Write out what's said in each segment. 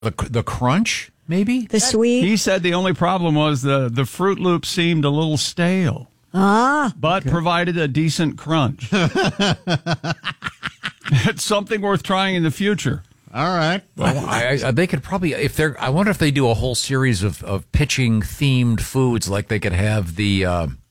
The crunch, maybe? The sweet. He said the only problem was the Fruit Loops seemed a little stale. But provided a decent crunch. It's something worth trying in the future. All right. Well, they could probably, I wonder if they do a whole series of pitching themed foods, like they could have the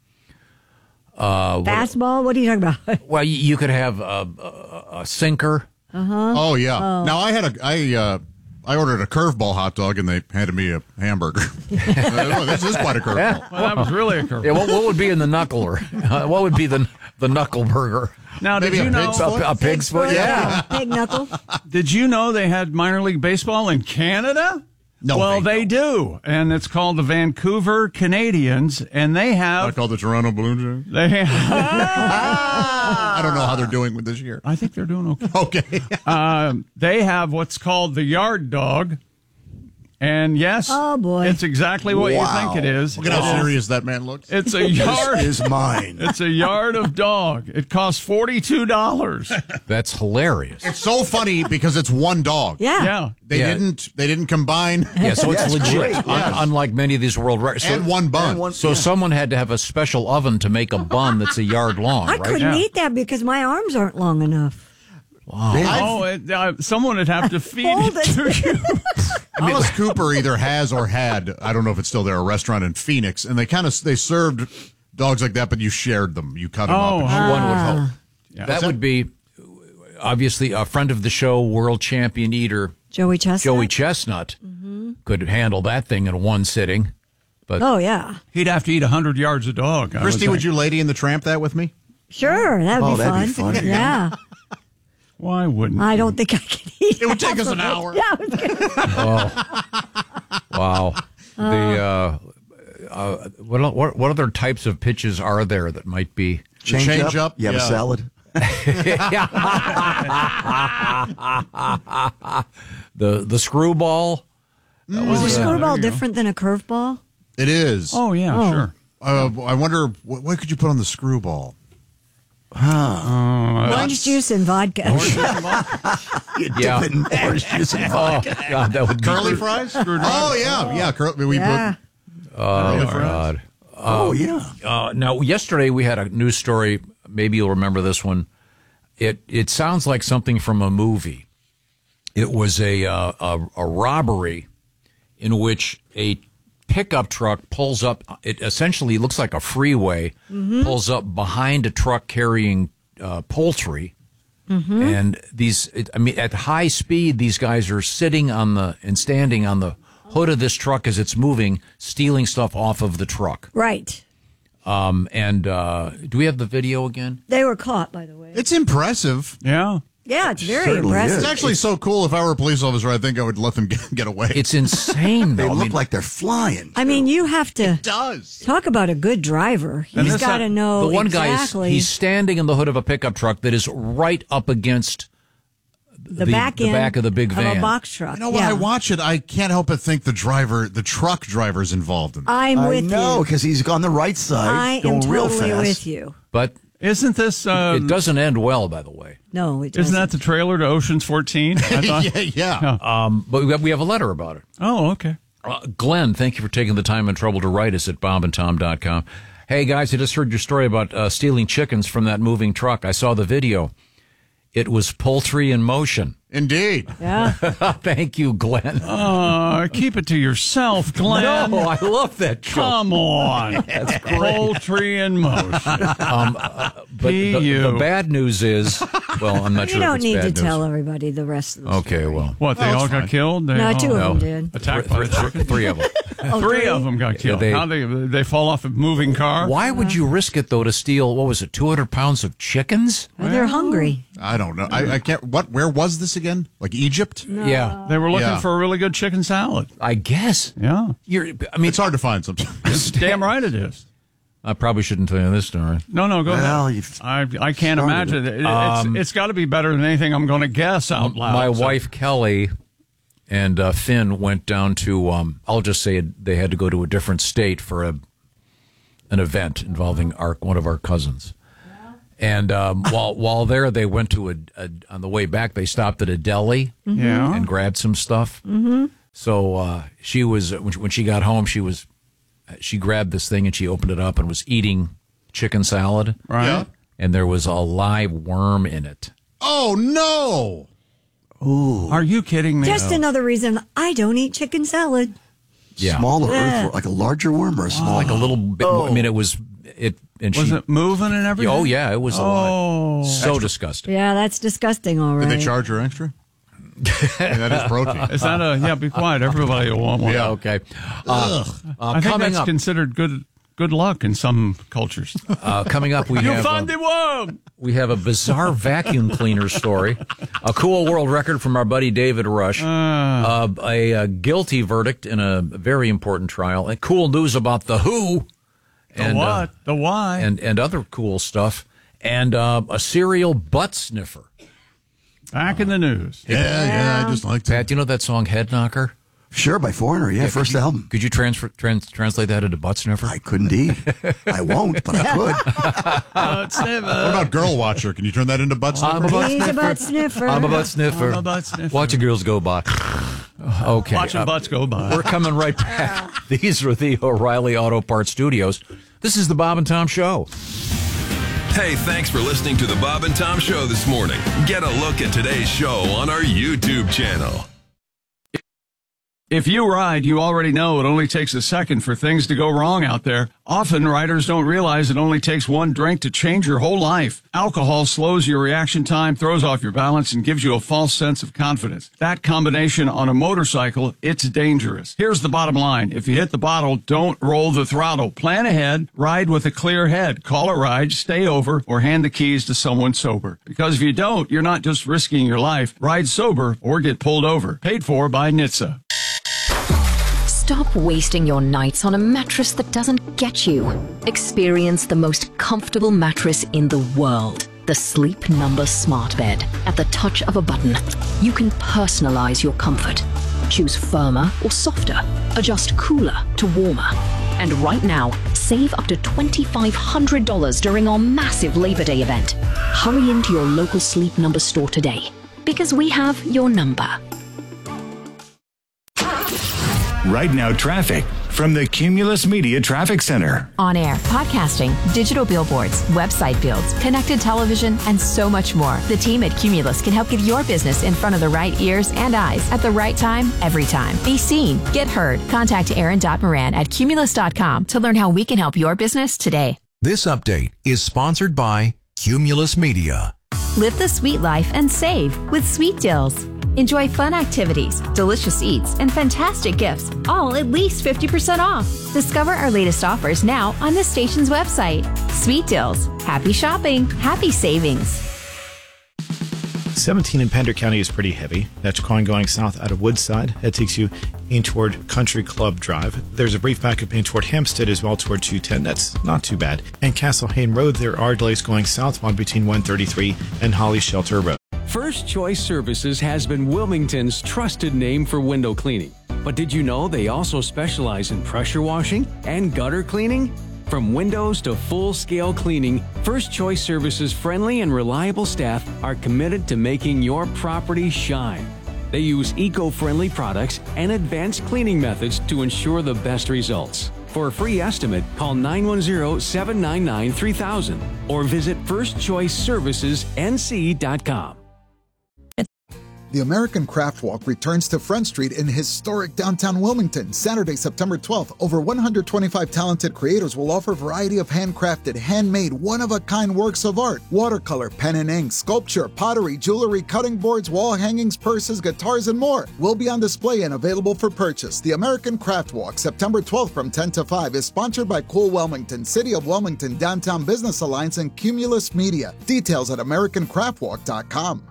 fastball. What are you talking about? Well, you could have a sinker. Oh yeah. Now I ordered a curveball hot dog and they handed me a hamburger. This is quite a curveball. Well, that was really a curveball. Yeah, what would be in the knuckler? What would be the knuckle burger? Now, Maybe did you know a pig's foot? Yeah. Pig knuckle. Did you know they had minor league baseball in Canada? No, well, they they do, and it's called the Vancouver Canadians, and they I have. call the Toronto Blue Jays. They have I don't know how they're doing with this year. I think they're doing okay. Okay. They have what's called the yard dog, and yes, Oh, boy. it's exactly what you think it is. Look at how serious that man looks. It's a yard. Is mine. It's a yard of dog. It costs $42. That's hilarious. It's so funny because it's one dog. Yeah. Yeah. They didn't combine Yeah, so it's Yes, legit. great, yes. Unlike many of these world records. and one bun. So someone had to have a special oven to make a bun that's a yard long, I right? couldn't Yeah. eat that because my arms aren't long enough. Someone would have to feed Hold it to you. Alice Cooper either has or had, I don't know if it's still there, a restaurant in Phoenix, and they served dogs like that, but you shared them. You cut them Oh, up. One would hope. Yeah. That would be, obviously, a friend of the show, world champion eater, Joey Chestnut. Joey Chestnut, could handle that thing in one sitting. But Oh, yeah. He'd have to eat 100 yards of dog. Christy, would you Lady in the Tramp that with me? Sure. That would that'd be be fun. funny. Yeah. Why wouldn't I don't think I can eat It would take half us of an it. hour. Yeah. I was gonna- wow, what other types of pitches are there that might be? Change up? You have Yeah. a salad. The screwball. Is a screwball different than a curveball? It is. Oh, yeah, sure. I wonder, what could you put on the screwball? Orange juice and vodka. You Yeah. dip it in orange juice and vodka. Oh God, that would be Curly fries? Oh, yeah. Yeah. We Yeah. Oh God. Oh, yeah. Now, yesterday we had a news story. Maybe you'll remember this one. It sounds like something from a movie. It was a robbery in which a pickup truck pulls up. It essentially looks like a freeway. Pulls up behind a truck carrying poultry. And at high speed, these guys are sitting and standing on the hood of this truck as it's moving, stealing stuff off of the truck. Right. Do we have the video again? They were caught, by the way. It's impressive. Yeah. Yeah, it's very Certainly impressive. It's actually so cool. If I were a police officer, I think I would let them get away. It's insane, They though. look like they're flying. I mean, you have to does. talk about a good driver. And He's this- got to know the one exactly guy he's standing in the hood of a pickup truck that is right up against the back end back of the big of van. a box truck. You know, when I watch it, I can't help but think the truck driver's involved in it. I'm with No, you. because he's on the right side, I am going real totally fast. with you. But Isn't this, it doesn't end well, by the way. No, it doesn't. isn't that the trailer to Ocean's 14? I thought. Yeah. But we have a letter about it. Oh, okay. Glenn, thank you for taking the time and trouble to write us at bobandtom.com. Hey, guys, I just heard your story about stealing chickens from that moving truck. I saw the video. It was poultry in motion. Indeed. Yeah. Thank you, Glenn. Keep it to yourself, Glenn. No, I love that joke. Come on. That's great. Poultry in motion. But P.U. the bad news is, well, I'm not You sure if don't it's need bad to news. tell everybody the rest of the Okay, story. well. What, they all got killed? They No, all two of them did. attacked by the chicken? Three of them. Oh, Three of them got killed. they- How they fall off a moving car? Why would you risk it, though, to steal, 200 pounds of chickens? Well, they're hungry. I don't know. I can't. Where was this again? Like Egypt? Yeah, They were looking Yeah. for a really good chicken salad. I guess. Yeah. It's hard to find sometimes. Damn right it is. I probably shouldn't tell you this story. No, go Well, ahead. you've I can't imagine it. It's got to be better than anything I'm going to guess out loud. My So- wife, Kelly, and Finn went down to, I'll just say they had to go to a different state for an event involving one of our cousins. And while there, they went to on the way back, they stopped at a deli Yeah. and grabbed some stuff. So she was when she got home, she grabbed this thing and she opened it up and was eating chicken salad. Right. Yeah. And there was a live worm in it. Oh, no. Are you kidding me? Just another reason I don't eat chicken salad. Yeah. Smaller Yeah. earthworm, like a larger worm or a small? Like a little bit. I mean, it was it. And Was it moving and everything? Oh yeah, it was a lot. So disgusting. Yeah, that's disgusting, all right. Did they charge her extra? That is protein. Is that yeah, be quiet. Everybody will want one. Yeah. Okay. I think coming that's up, considered good luck in some cultures. coming up, we You have found the worm! we have a bizarre vacuum cleaner story, a cool world record from our buddy David Rush, a guilty verdict in a very important trial, and cool news about the Who, The what? The why? and other cool stuff, and a serial butt sniffer. Back in the news. Yeah, I just like Pat, do you know that song Head Knocker? Sure, by Foreigner. Yeah, first album. Could you translate that into butt sniffer? I could indeed. I won't, but I could. What about Girl Watcher? Can you turn that into butt sniffer? He's a butt sniffer. I'm a butt sniffer. I'm a butt sniffer. Watching girls go by. Okay. Watching butts go by. We're coming right back. These are the O'Reilly Auto Parts Studios. This is the Bob and Tom Show. Hey, thanks for listening to the Bob and Tom Show this morning. Get a look at today's show on our YouTube channel. If you ride, you already know it only takes a second for things to go wrong out there. Often, riders don't realize it only takes one drink to change your whole life. Alcohol slows your reaction time, throws off your balance, and gives you a false sense of confidence. That combination on a motorcycle, it's dangerous. Here's the bottom line. If you hit the bottle, don't roll the throttle. Plan ahead, ride with a clear head. Call a ride, stay over, or hand the keys to someone sober. Because if you don't, you're not just risking your life. Ride sober or get pulled over. Paid for by NHTSA. Stop wasting your nights on a mattress that doesn't get you. Experience the most comfortable mattress in the world. The Sleep Number Smart Bed. At the touch of a button, you can personalize your comfort. Choose firmer or softer. Adjust cooler to warmer. And right now, save up to $2,500 during our massive Labor Day event. Hurry into your local Sleep Number store today, because we have your number. Right Now Traffic from the Cumulus Media Traffic Center. On air, podcasting, digital billboards, website builds, connected television, and so much more. The team at Cumulus can help get your business in front of the right ears and eyes at the right time, every time. Be seen, get heard. Contact Aaron.Moran at Cumulus.com to learn how we can help your business today. This update is sponsored by Cumulus Media. Live the sweet life and save with Sweet Deals. Enjoy fun activities, delicious eats, and fantastic gifts, all at least 50% off. Discover our latest offers now on the station's website. Sweet Deals. Happy shopping. Happy savings. 17 in Pender County is pretty heavy. That's going south out of Woodside. That takes you in toward Country Club Drive. There's a brief backup in toward Hampstead as well toward 210. That's not too bad. And Castle Hayne Road, there are delays going southbound between 133 and Holly Shelter Road. First Choice Services has been Wilmington's trusted name for window cleaning. But did you know they also specialize in pressure washing and gutter cleaning? From windows to full-scale cleaning, First Choice Services' friendly and reliable staff are committed to making your property shine. They use eco-friendly products and advanced cleaning methods to ensure the best results. For a free estimate, call 910-799-3000 or visit firstchoiceservicesnc.com. The American Craft Walk returns to Front Street in historic downtown Wilmington, Saturday, September 12th. Over 125 talented creators will offer a variety of handcrafted, handmade, one-of-a-kind works of art. Watercolor, pen and ink, sculpture, pottery, jewelry, cutting boards, wall hangings, purses, guitars, and more will be on display and available for purchase. The American Craft Walk, September 12th from 10 to 5, is sponsored by Cool Wilmington, City of Wilmington, Downtown Business Alliance, and Cumulus Media. Details at AmericanCraftWalk.com.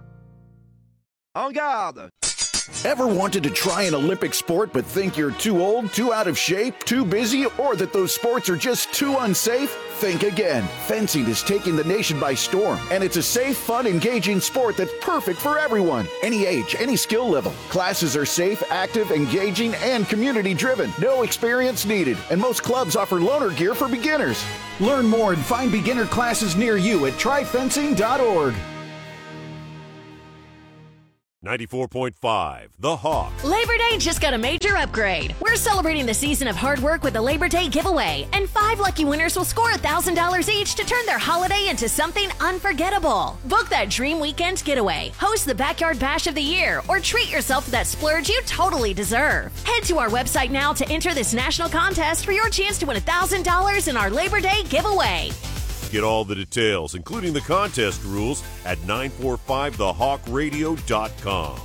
En garde! Ever wanted to try an Olympic sport but think you're too old, too out of shape, too busy, or that those sports are just too unsafe? Think again. Fencing is taking the nation by storm, and it's a safe, fun, engaging sport that's perfect for everyone. Any age, any skill level. Classes are safe, active, engaging, and community-driven. No experience needed, and most clubs offer loaner gear for beginners. Learn more and find beginner classes near you at tryfencing.org. 94.5 The Hawk. Labor Day just got a major upgrade. We're celebrating the season of hard work with the Labor Day giveaway, and 5 lucky winners will score $1,000 each to turn their holiday into something unforgettable. Book that dream weekend getaway, host the Backyard Bash of the Year, or treat yourself to that splurge you totally deserve. Head to our website now to enter this national contest for your chance to win $1,000 in our Labor Day giveaway. Get all the details, including the contest rules, at 945thehawkradio.com.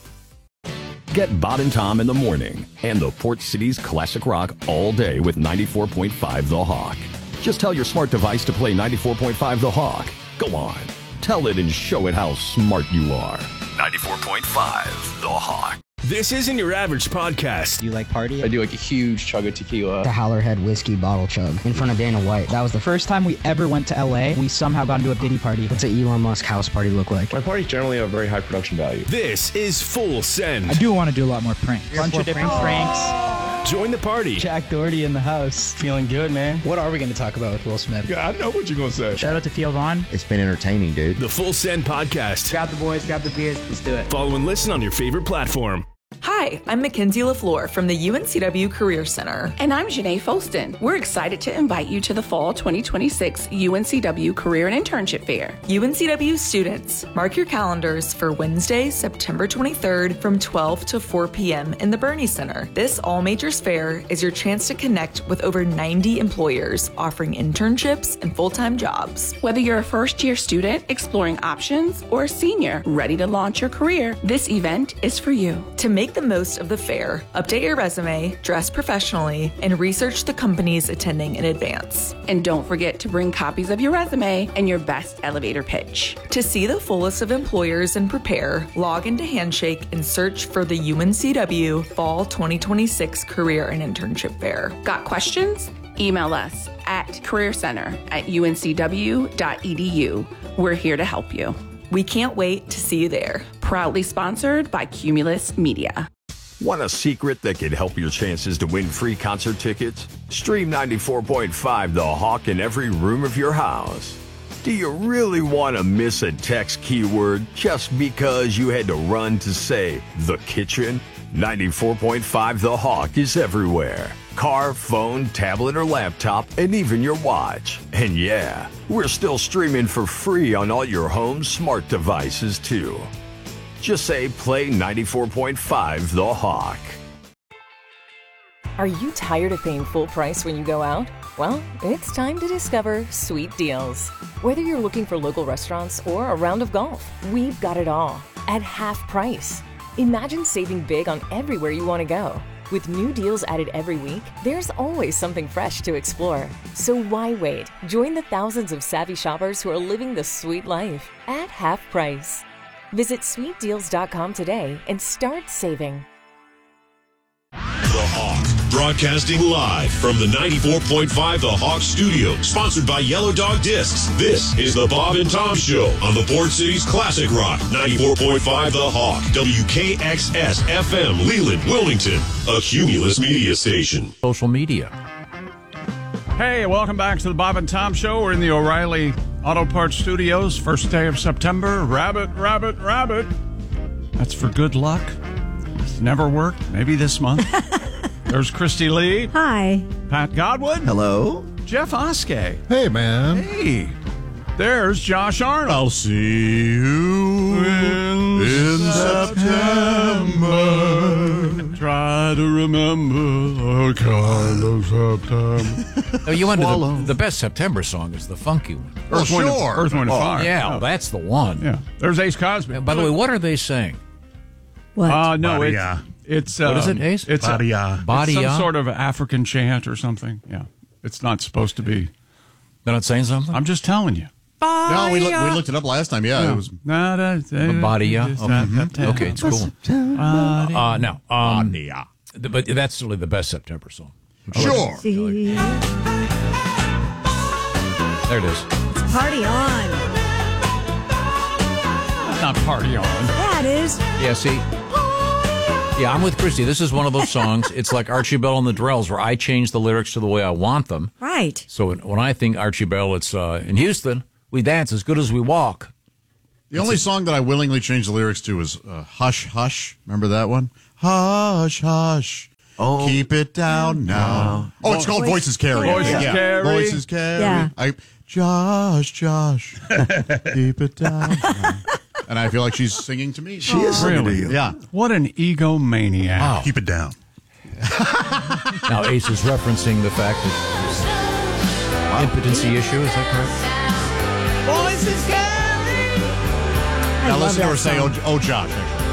Get Bob and Tom in the morning and the Port City's classic rock all day with 94.5 The Hawk. Just tell your smart device to play 94.5 The Hawk. Go on, tell it and show it how smart you are. 94.5 The Hawk. This isn't your average podcast. Do you like party? I do like a huge chug of tequila. The Howlerhead whiskey bottle chug in front of Dana White. That was the first time we ever went to LA. We somehow got into a Diddy party. What's an Elon Musk house party look like? My parties generally have very high production value. This is Full Send. I do want to do a lot more pranks. Bunch of different pranks. Join the party. Jack Doherty in the house. Feeling good, man. What are we going to talk about with Will Smith? Yeah, I know what you're going to say. Shout out to Theo Vaughn. It's been entertaining, dude. The Full Send podcast. Grab the boys, grab the beers. Let's do it. Follow and listen on your favorite platform. Hi, I'm Mackenzie LaFleur from the UNCW Career Center. And I'm Janae Folston. We're excited to invite you to the Fall 2026 UNCW Career and Internship Fair. UNCW students, mark your calendars for Wednesday, September 23rd from 12 to 4 p.m. in the Bernie Center. This all-majors fair is your chance to connect with over 90 employers offering internships and full-time jobs. Whether you're a first-year student exploring options or a senior ready to launch your career, this event is for you. To make the most of the fair, update your resume, dress professionally, and research the companies attending in advance. And don't forget to bring copies of your resume and your best elevator pitch. To see the full list of employers and prepare, log into Handshake and search for the UNCW Fall 2026 Career and Internship Fair. Got questions? Email us at careercenter@uncw.edu. We're here to help you. We can't wait to see you there. Proudly sponsored by Cumulus Media. Want a secret that could help your chances to win free concert tickets? Stream 94.5 The Hawk in every room of your house. Do you really want to miss a text keyword just because you had to run to say the kitchen? 94.5 The Hawk is everywhere. Car, phone, tablet, or laptop, and even your watch. And yeah, we're still streaming for free on all your home smart devices, too. Just say play 94.5 The Hawk. Are you tired of paying full price when you go out? Well, it's time to discover Sweet Deals. Whether you're looking for local restaurants or a round of golf, we've got it all at half price. Imagine saving big on everywhere you want to go. With new deals added every week, there's always something fresh to explore. So why wait? Join the thousands of savvy shoppers who are living the sweet life at half price. Visit sweetdeals.com today and start saving. The Hawk, broadcasting live from the 94.5 The Hawk studio, sponsored by Yellow Dog Discs. This is the Bob and Tom Show on the Port City's classic rock, 94.5 The Hawk, WKXS FM, Leland, Wilmington, a Cumulus media station. Social media. Hey, welcome back to the Bob and Tom Show. We're in the O'Reilly Auto Parts Studios, first day of September. Rabbit, rabbit, rabbit. That's for good luck. It's never worked. Maybe this month. There's Christy Lee. Hi. Pat Godwin. Hello. Jeff Oskey. Hey, man. Hey. There's Josh Arnold. I'll see you in September. Try to remember a kind of September. Oh, you wonder the best September song is the funky one. Earth, Wind, and Fire. Yeah, that's the one. Yeah. There's Ace Cosby. By the way, what are they saying? What? No, Badia. it's what is it, Ace? It's Badia. It's some sort of African chant or something. Yeah. It's not supposed to be. They're not saying something? I'm just telling you. No, we looked it up last time. Yeah, it was Badia. Okay, it's cool. No. Badia. But that's really the best September song. Sure. There it is. Party on. Not party on. Yeah, it is. Yeah, see? Yeah, I'm with Christy. This is one of those songs. It's like Archie Bell and the Drells, where I change the lyrics to the way I want them. Right. So when I think Archie Bell, it's in Houston, we dance as good as we walk. The only song that I willingly changed the lyrics to was Hush, Hush. Remember that one? Hush, Hush. Oh, keep it down now. Oh, it's called Voices Carry. Voices Carry. Yeah. Josh, keep it down now. And I feel like she's singing to me. She is singing to you. Yeah. What an egomaniac. Wow. Keep it down. Now Ace is referencing the fact that impotency issue. Is that correct? Voices carry. Now listen to her say, oh Josh.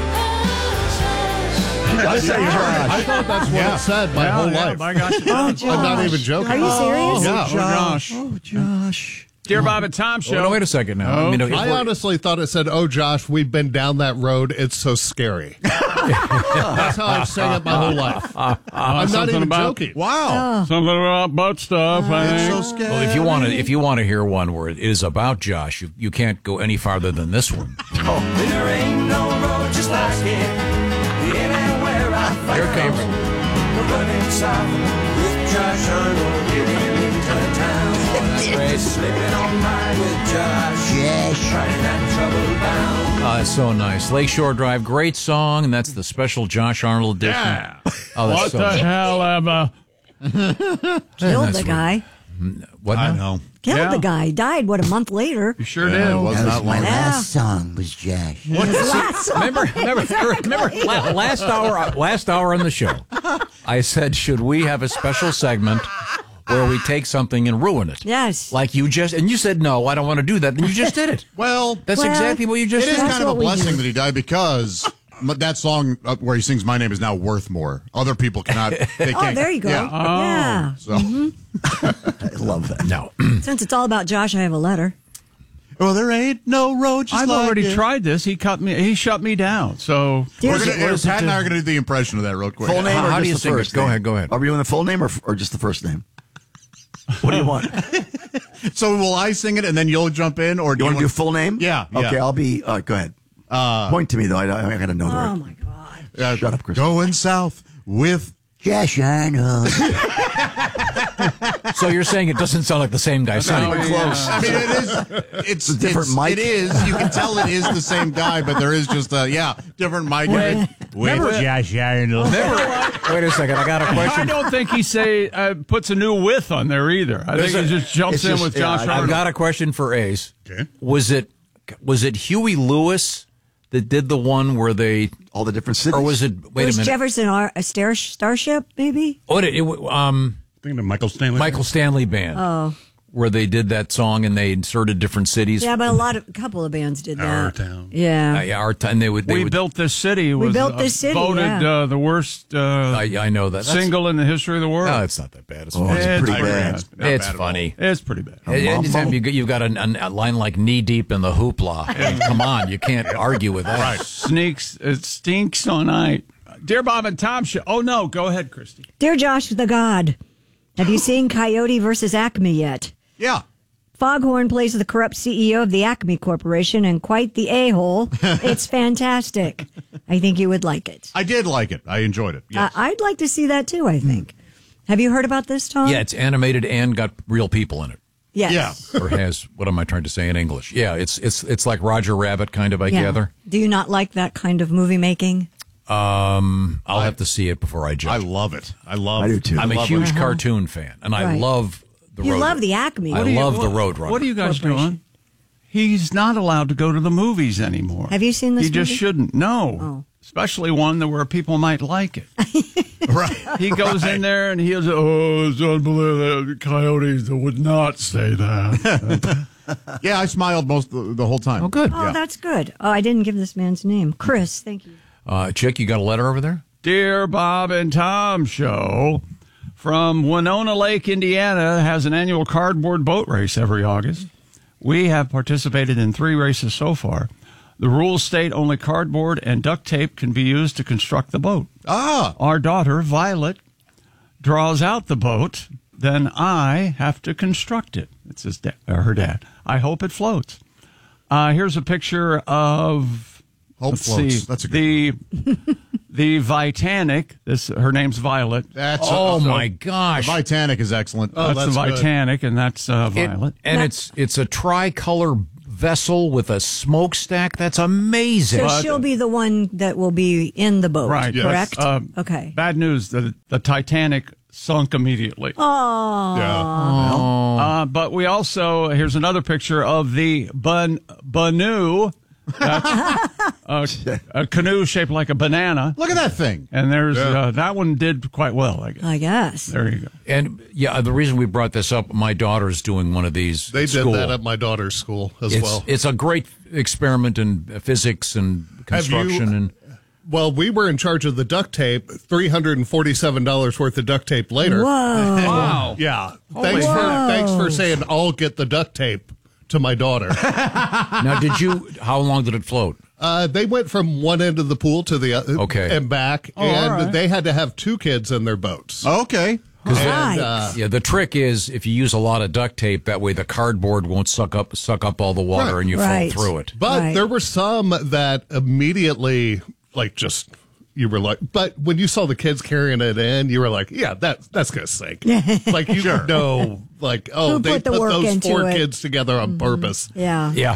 I say Josh. I thought that's what it said my whole life. My gosh. I'm not even joking. Are you serious? Yeah. Josh. Oh, Josh. Dear Bob and Tom Show. Oh, no, wait a second now. I honestly thought it said, "Oh, Josh, we've been down that road. It's so scary." That's how I've sang it my whole life. I'm not even joking. Wow. Something about butt stuff. I think. So scary. Well, if you want to hear one where it is about Josh, you can't go any farther than this one. There ain't no road just like it. Anywhere I find Here it came from. running south with Josh Arnold getting into town. Sleeping all night with Josh. Yes. Trying that trouble bound. It's so nice. Lakeshore Drive, great song, and that's the special Josh Arnold edition. Yeah. Oh, that's What so the nice. hell, Emma? Killed That's the guy. What? I now? know. Killed the guy. Died, a month later. You sure Yeah, did. it wasn't that long. last song was Josh. Remember last hour on the show, I said, should we have a special segment where we take something and ruin it? Yes. Like you said, no, I don't want to do that. Then you just did it. Well, That's exactly what you just It did. is kind of a what we blessing do. that he died because that song where he sings "My Name" is now worth more. Other people cannot. They can't. There you go. Yeah. Yeah. So, I love that. No. Since it's all about Josh, I have a letter. well, there ain't no road just I've like already it. tried this. He shut me down. So Dear Pat and I are going to do the impression of that real quick. Full name How or do you just the sing it? first Go name? ahead, go ahead. Are we doing the full name or just the first name? What do you want? So will I sing it and then you'll jump in, or You want to do full name? Yeah. Okay, I'll be. Go ahead. Point to me though. I got to know the Oh, word. my God. Shut up, Chris. Going south with Josh Arnold. So you're saying it doesn't sound like the same guy singing. Close. I mean, it is. It's a different mic. It is. You can tell it is the same guy, but there is just a different mic. Remember, Josh Arnold. wait a second, I got a I question. don't think he puts a new with on there either. I think he just jumps in with Josh I've Arnold. got a question for Ace. Okay. Was it Huey Lewis that did the one where they all the different cities, or was it? Wait was a minute. Jefferson a Starship, maybe? Oh, Thinking of Michael Stanley. Michael Stanley Band. Oh. Where they did that song and they inserted different cities. Yeah, but a couple of bands did that. Our Town. Yeah. Our Town. They would. We Built This City was Built This City, voted yeah. the worst I know that. single in the history of the world. No, it's not that bad. It's Oh, funny. it's pretty bad. It's funny. It's pretty bad. Anytime you've got a line like knee deep in the hoopla, come on, you can't argue with that. It stinks all night. Dear Bob and Tom Show. Oh, no. Go ahead, Christy. Dear Josh the God, have you seen Coyote versus Acme yet? Yeah. Foghorn plays the corrupt CEO of the Acme Corporation and quite the a-hole. It's fantastic. I think you would like it. I did like it. I enjoyed it. Yes. I'd like to see that too, I think. Have you heard about this, Tom? Yeah, it's animated and got real people in it. Yes. Yeah. Or has, what am I trying to say in English? Yeah, it's like Roger Rabbit kind of, I Yeah. gather. Do you not like that kind of movie making? I'll have to see it before I judge. I love it. I do too. I'm a huge cartoon fan, and I Right. love the You Road love the Acme. I love the Road Runner. What are you guys doing? He's not allowed to go to the movies anymore. Have you seen this He just movie? shouldn't. No. Oh. Especially one where people might like it. Right. He goes in there and he'll say, oh, it's unbelievable. Coyotes would not say that. Yeah, I smiled the whole time. Oh, good. Oh, that's good. Oh, I didn't give this man's name. Chris, thank you. Chick, you got a letter over there? Dear Bob and Tom Show from Winona Lake, Indiana, has an annual cardboard boat race every August. We have participated in 3 races so far. The rules state only cardboard and duct tape can be used to construct the boat. Our daughter, Violet, draws out the boat. Then I have to construct it. It's her dad. I hope it floats. Here's a picture of... Hope let's floats. see, That's a good the Vitanic. Her name's Violet. My gosh. The Vitanic is excellent. That's the Vitanic, and that's Violet. It's a tricolor vessel with a smokestack. That's amazing. So she'll be the one that will be in the boat, Right. correct? Yes. Okay. Bad news, the Titanic sunk immediately. Oh. But we also, here's another picture of the Banu. That's a canoe shaped like a banana. Look at that thing. And there's that one did quite well, I guess. I guess. There you go. And the reason we brought this up, my daughter's doing one of these. They at did school. that at my daughter's school as well. It's a great experiment in physics and construction. Well, we were in charge of the duct tape. $347 worth of duct tape later. Whoa! Wow! Yeah. Thanks for saying I'll get the duct tape to my daughter. Now, how long did it float? They went from one end of the pool to the other and back, and they had to have 2 kids in their boats. Okay. The trick is if you use a lot of duct tape, that way the cardboard won't suck up all the water and you fall through it. But there were some that immediately, you were like, but when you saw the kids carrying it in, you were like, yeah, that's going to sink. Like, you know, Who they put the put work those into 4 it? kids together on purpose. Yeah.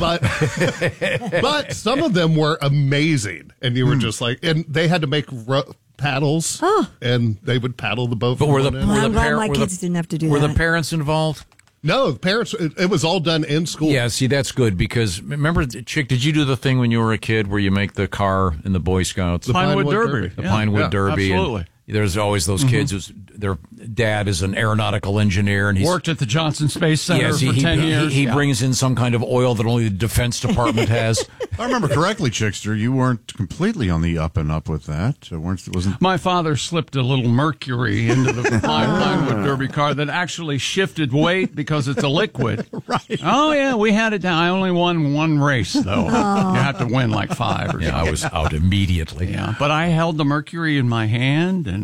But some of them were amazing. And you were just like, and they had to make paddles, and they would paddle the boat. But I'm glad my kids didn't have to do Were that. the parents involved? No, parents. It was all done in school. Yeah, see, that's good because remember, Chick, did you do the thing when you were a kid where you make the car in the Boy Scouts? The Pinewood Derby. The Pinewood Derby. Absolutely. And there's always those kids whose their dad is an aeronautical engineer and he's worked at the Johnson Space Center for 10 years. He brings in some kind of oil that only the Defense Department has. If I remember correctly, Chickster, you weren't completely on the up and up with that. Wasn't My father slipped a little mercury into the Pinewood Derby car that actually shifted weight because it's a liquid. Right. Oh, yeah, we had it down. I only won 1 race, though. You have to win like 5 or something. I was out immediately. Yeah, but I held the mercury in my hand, and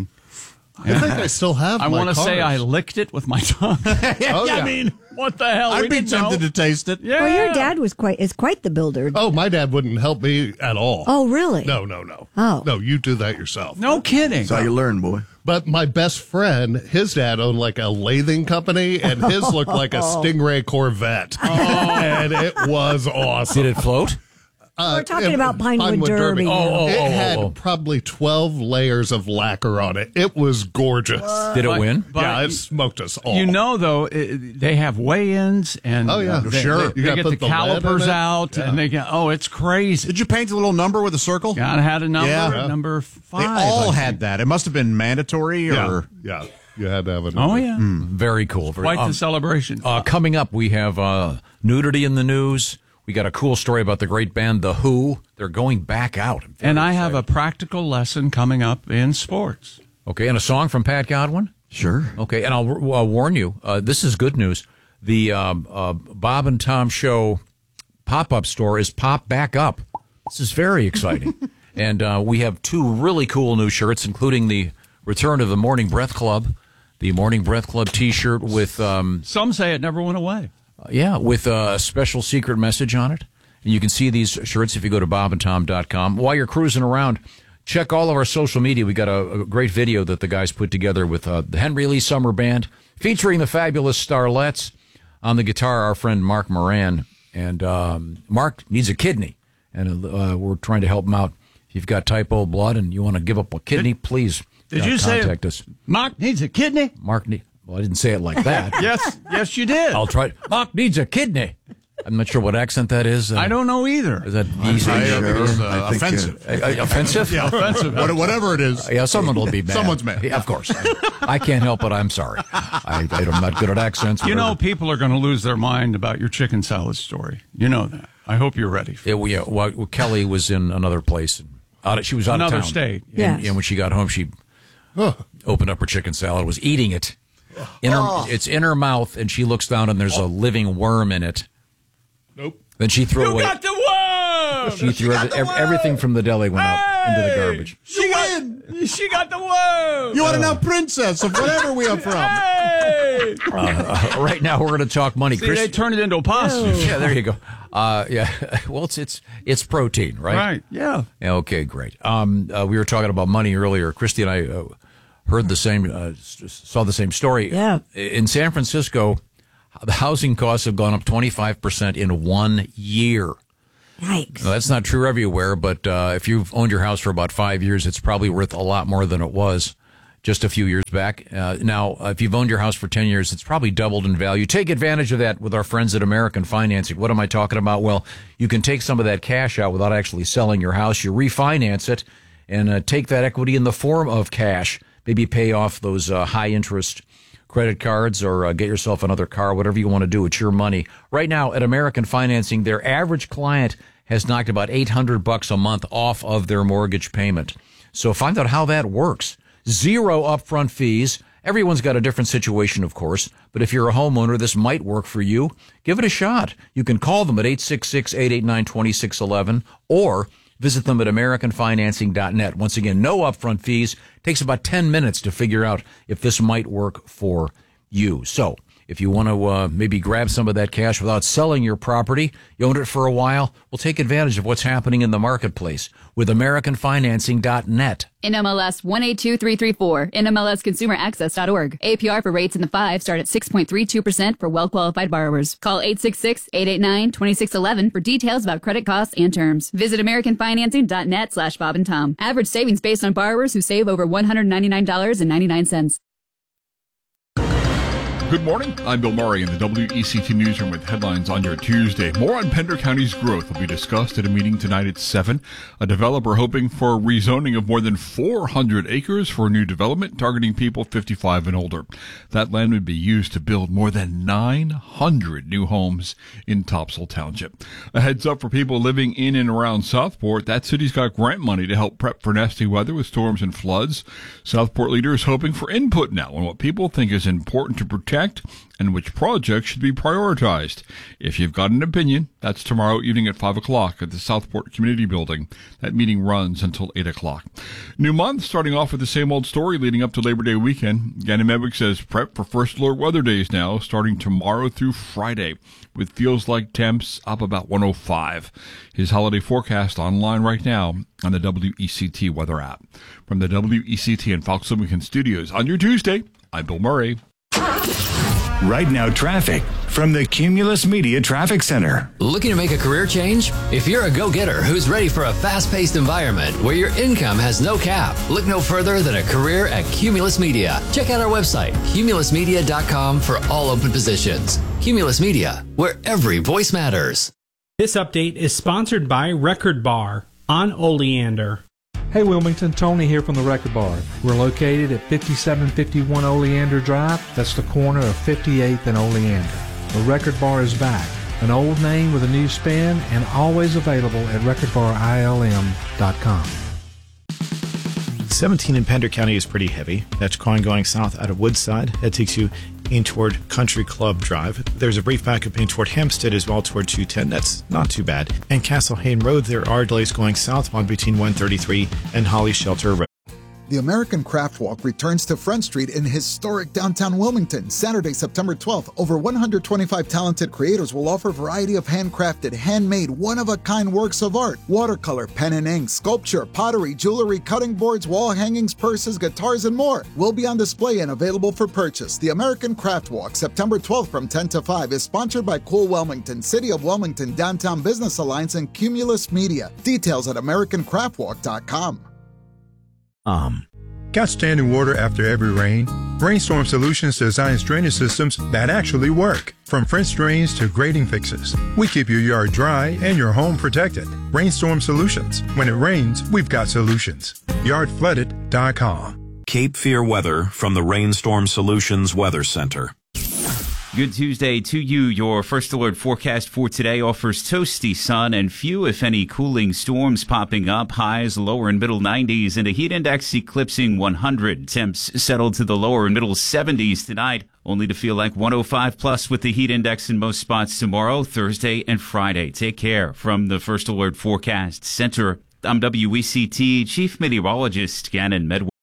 I think I still have. I want to say I licked it with my tongue. I mean, what the hell? I'd be tempted to taste it. Yeah. Well, your dad is quite the builder. Oh, my dad wouldn't help me at all. Oh, really? No. Oh. No, you do that yourself. No kidding. That's how you learn, boy. But my best friend, his dad owned like a lathing company, and his looked like a Stingray Corvette. And it was awesome. Did it float? We're talking about Pinewood Derby. It had probably 12 layers of lacquer on it. It was gorgeous. Did it win? Yeah, it smoked us all. You know, though, they have weigh-ins, and sure. They get the calipers out, and they get, it's crazy. Did you paint a little number with a circle? Yeah, it had a number, number 5. They all had that. It must have been mandatory, or yeah. You had to have a number. Oh, yeah. Very cool. Quite the celebration. Coming up, we have nudity in the news. We got a cool story about the great band The Who. They're going back out. And I have a practical lesson coming up in sports. Okay, and a song from Pat Godwin? Sure. Okay, and I'll warn you, this is good news. The Bob and Tom Show pop-up store is popped back up. This is very exciting. And we have 2 really cool new shirts, including the return of the Morning Breath Club, the Morning Breath Club T-shirt with... some say it never went away. With a special secret message on it. And you can see these shirts if you go to bobandtom.com. While you're cruising around, check all of our social media. We got a great video that the guys put together with the Henry Lee Summer Band, featuring the fabulous Starlets. On the guitar, our friend Mark Moran. And Mark needs a kidney, and we're trying to help him out. If you've got type O blood and you want to give up a kidney, please Did you contact say us. Mark needs a kidney? Well, I didn't say it like that. Yes, you did. I'll try. Mark needs a kidney. I'm not sure what accent that is. I don't know either. Is that easy? Offensive. Offensive? Yeah, offensive. Whatever it is. Yeah, someone will be mad. Someone's mad. Yeah, of course. I can't help it. I'm sorry. I'm not good at accents. You know, people are going to lose their mind about your chicken salad story. You know that. I hope you're ready. Well, Kelly was in another place. She was out Another of town. state. And when she got home, she opened up her chicken salad, was eating it. It's in her mouth, and she looks down, and there's a living worm in it. Nope. Then she threw away. You got the worm! She threw everything from the deli went out into the garbage. She got the worm! You are now princess of whatever we are from. Hey! Right now, we're going to talk money. See, they turn it into a pasta. Yeah, there you go. Well, it's protein, right? Right. Yeah. Okay, great. We were talking about money earlier. Christy and I heard the same, saw the same story. Yeah. In San Francisco, The housing costs have gone up 25% in 1 year. Yikes. Now, that's not true everywhere, but if you've owned your house for about 5 years, it's probably worth a lot more than it was just a few years back. Now, if you've owned your house for 10 years, it's probably doubled in value. Take advantage of that with our friends at American Financing. What am I talking about? Well, you can take some of that cash out without actually selling your house. You refinance it and take that equity in the form of cash. Maybe pay off those high-interest credit cards or get yourself another car, whatever you want to do. It's your money. Right now at American Financing, their average client has knocked about $800 a month off of their mortgage payment. So find out how that works. 0 upfront fees. Everyone's got a different situation, of course, but if you're a homeowner, this might work for you. Give it a shot. You can call them at 866-889-2611 or visit them at AmericanFinancing.net. Once again, no upfront fees. Takes about 10 minutes to figure out if this might work for you. So if you want to maybe grab some of that cash without selling your property, you owned it for a while, well, take advantage of what's happening in the marketplace with AmericanFinancing.net. NMLS 182334, NMLSConsumerAccess.org. APR for rates in the 5 start at 6.32% for well-qualified borrowers. Call 866-889-2611 for details about credit costs and terms. Visit AmericanFinancing.net/Bob and Tom. Average savings based on borrowers who save over $199.99. Good morning. I'm Bill Murray in the WECT Newsroom with headlines on your Tuesday. More on Pender County's growth will be discussed at a meeting tonight at 7. A developer hoping for rezoning of more than 400 acres for new development targeting people 55 and older. That land would be used to build more than 900 new homes in Topsail Township. A heads up for people living in and around Southport. That city's got grant money to help prep for nasty weather with storms and floods. Southport leaders hoping for input now on what people think is important to protect and which projects should be prioritized. If you've got an opinion, that's tomorrow evening at 5 o'clock at the Southport Community Building. That meeting runs until 8 o'clock. New month, starting off with the same old story leading up to Labor Day weekend. Gannon Medwick says prep for first alert weather days now, starting tomorrow through Friday, with feels like temps up about 105. His holiday forecast online right now on the WECT weather app. From the WECT and Fox Lumican studios on your Tuesday, I'm Bill Murray. Right now, traffic from the Cumulus Media Traffic Center. Looking to make a career change? If you're a go-getter who's ready for a fast-paced environment where your income has no cap, look no further than a career at Cumulus Media. Check out our website, cumulusmedia.com, for all open positions. Cumulus Media, where every voice matters. This update is sponsored by Record Bar on Oleander. Hey Wilmington, Tony here from the Record Bar. We're located at 5751 Oleander Drive. That's the corner of 58th and Oleander. The Record Bar is back. An old name with a new spin and always available at recordbarilm.com. 17 in Pender County is pretty heavy. That's going south out of Woodside. That takes you in toward Country Club Drive. There's a brief backup in toward Hempstead as well toward 210. That's not too bad. And Castle Hayne Road, there are delays going southbound between 133 and Holly Shelter Road. The American Craft Walk returns to Front Street in historic downtown Wilmington, Saturday, September 12th. Over 125 talented creators will offer a variety of handcrafted, handmade, one-of-a-kind works of art. Watercolor, pen and ink, sculpture, pottery, jewelry, cutting boards, wall hangings, purses, guitars, and more will be on display and available for purchase. The American Craft Walk, September 12th from 10 to 5, is sponsored by Cool Wilmington, City of Wilmington, Downtown Business Alliance, and Cumulus Media. Details at AmericanCraftWalk.com. Got standing water after every rain? Rainstorm Solutions designs drainage systems that actually work. From French drains to grading fixes, we keep your yard dry and your home protected. Rainstorm Solutions. When it rains, we've got solutions. Yardflooded.com. Cape Fear weather from the Rainstorm Solutions Weather Center. Good Tuesday to you. Your first alert forecast for today offers toasty sun and few, if any, cooling storms popping up. Highs lower and middle 90s and a heat index eclipsing 100. Temps settle to the lower and middle 70s tonight, only to feel like 105 plus with the heat index in most spots tomorrow, Thursday, and Friday. Take care. From the First Alert Forecast Center, I'm WECT Chief Meteorologist Gannon Medwick.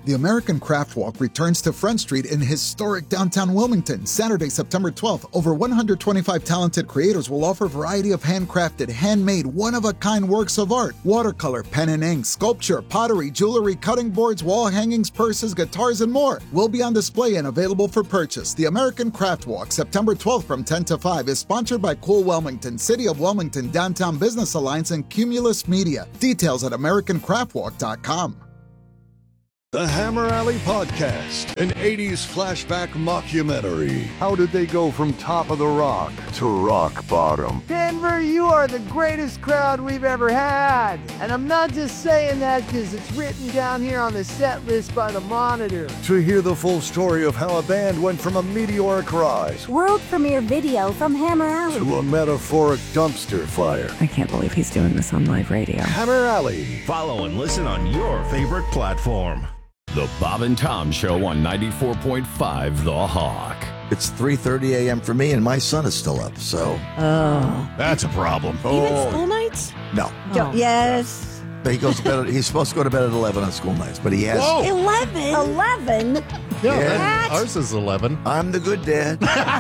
The American Craft Walk returns to Front Street in historic downtown Wilmington, Saturday, September 12th. Over 125 talented creators will offer a variety of handcrafted, handmade, one-of-a-kind works of art. Watercolor, pen and ink, sculpture, pottery, jewelry, cutting boards, wall hangings, purses, guitars, and more will be on display and available for purchase. The American Craft Walk, September 12th from 10 to 5, is sponsored by Cool Wilmington, City of Wilmington, Downtown Business Alliance, and Cumulus Media. Details at AmericanCraftWalk.com. The Hammer Alley Podcast, an 80s flashback mockumentary. How did they go from top of the rock to rock bottom? Denver, you are the greatest crowd we've ever had. And I'm not just saying that because it's written down here on the set list by the Monitor. To hear the full story of how a band went from a meteoric rise world premiere video from Hammer Alley to a metaphoric dumpster fire. I can't believe he's doing this on live radio. Hammer Alley. Follow and listen on your favorite platform. The Bob and Tom Show on 94.5 The Hawk. It's 3:30 a.m. for me, and my son is still up, so... Oh. That's a problem. Even school nights? No. Oh. Yes. He goes to bed. He's supposed to go to bed at 11 on school nights, but he has... Whoa. 11? 11? Yeah, ours is 11. I'm the good dad.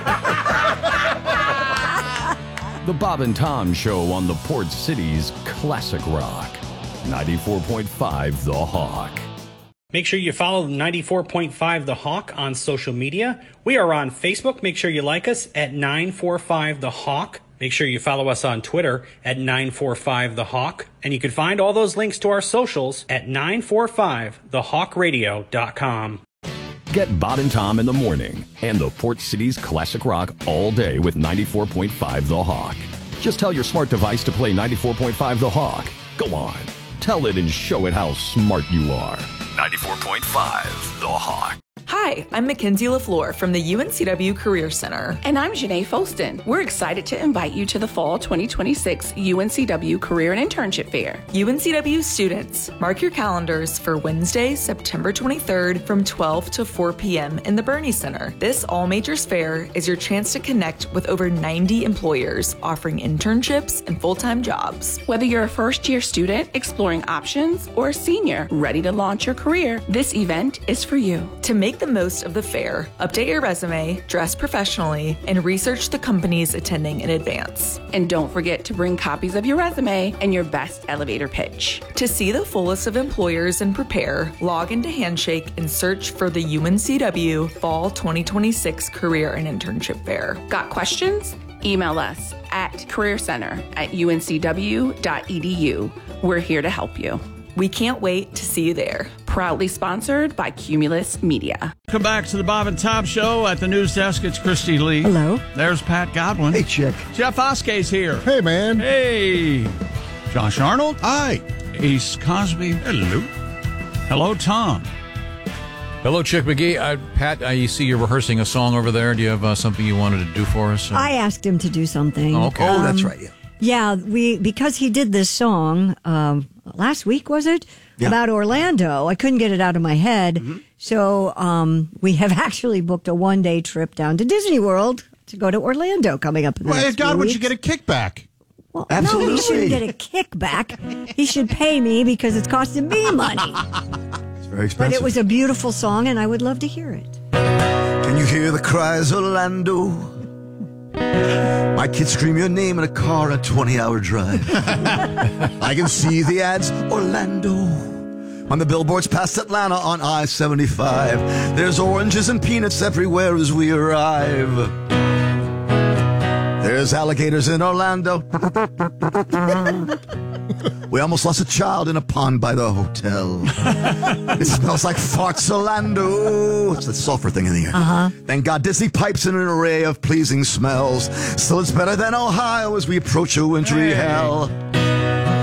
The Bob and Tom Show on the Port City's Classic Rock. 94.5 The Hawk. Make sure you follow 94.5 The Hawk on social media. We are on Facebook. Make sure you like us at 945 The Hawk. Make sure you follow us on Twitter at 945 The Hawk. And you can find all those links to our socials at 945thehawkradio.com. Get Bob and Tom in the morning and the Port City's Classic Rock all day with 94.5 The Hawk. Just tell your smart device to play 94.5 The Hawk. Go on. Tell it and show it how smart you are. 94.5 The Hawk. Hi, I'm Mackenzie LaFleur from the UNCW Career Center. And I'm Janae Folston. We're excited to invite you to the Fall 2026 UNCW Career and Internship Fair. UNCW students, mark your calendars for Wednesday, September 23rd from 12 to 4 p.m. in the Bernie Center. This all-majors fair is your chance to connect with over 90 employers offering internships and full-time jobs. Whether you're a first-year student exploring options or a senior ready to launch your career, this event is for you. To make the most of the fair, update your resume, dress professionally, and research the companies attending in advance. And don't forget to bring copies of your resume and your best elevator pitch. To see the full list of employers and prepare, log into Handshake and search for the UNCW Fall 2026 Career and Internship Fair. Got questions? Email us at careercenter@uncw.edu. We're here to help you. We can't wait to see you there. Proudly sponsored by Cumulus Media. Come back to the Bob and Tom Show at the news desk. It's Christy Lee. Hello. There's Pat Godwin. Hey, Chick. Jeff Oskay's here. Hey, man. Hey. Josh Arnold. Hi. Ace Cosby. Hello. Hello, Tom. Hello, Chick McGee. Pat, I see you're rehearsing a song over there. Do you have something you wanted to do for us? I asked him to do something. Oh, okay. That's right, yeah. Yeah, because he did this song last week, was it? Yeah. About Orlando. I couldn't get it out of my head. Mm-hmm. So we have actually booked a one-day trip down to Disney World to go to Orlando coming up in the next few would weeks. you get a kickback? Well, absolutely. No, he shouldn't get a kickback. He should pay me because it's costing me money. It's very expensive. But it was a beautiful song, and I would love to hear it. Can you hear the cries, Orlando? My kids scream your name in a car on a 20-hour drive. I can see the ads, Orlando, on the billboards past Atlanta on I-75. There's oranges and peanuts everywhere as we arrive. There's alligators in Orlando. We almost lost a child in a pond by the hotel. It smells like farts, Orlando. It's that sulfur thing in the air. Uh-huh. Thank God Disney pipes in an array of pleasing smells. Still, it's better than Ohio as we approach a wintry hell.